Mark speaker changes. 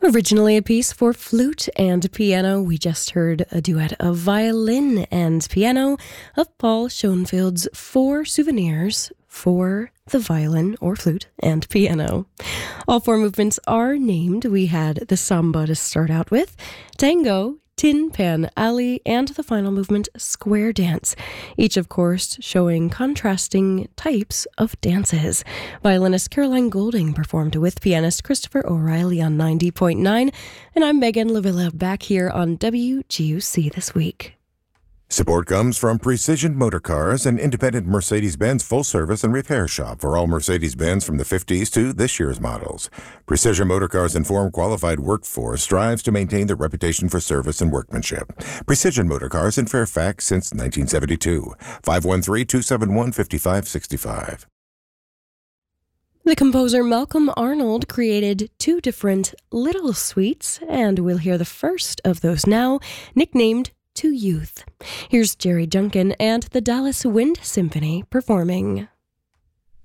Speaker 1: Originally a piece for flute and piano, we just heard a duet of violin and piano of Paul Schoenfield's Four Souvenirs for the violin or flute and piano. All four movements are named. We had the samba to start out with, tango, Tin Pan Alley, and the final movement, Square Dance, each of course showing contrasting types of dances. Violinist Caroline Golding performed with pianist Christopher O'Reilly on 90.9, and I'm Megan Lavilla back here on WGUC This Week.
Speaker 2: Support comes from Precision Motor Cars, an independent Mercedes-Benz full-service and repair shop for all Mercedes-Benz from the 50s to this year's models. Precision Motor Cars' informed, qualified workforce strives to maintain their reputation for service and workmanship. Precision Motor Cars in Fairfax since 1972. 513-271-5565.
Speaker 1: The composer Malcolm Arnold created two different little suites, and we'll hear the first of those now, nicknamed To Youth. Here's Jerry Junkin and the Dallas Wind Symphony performing.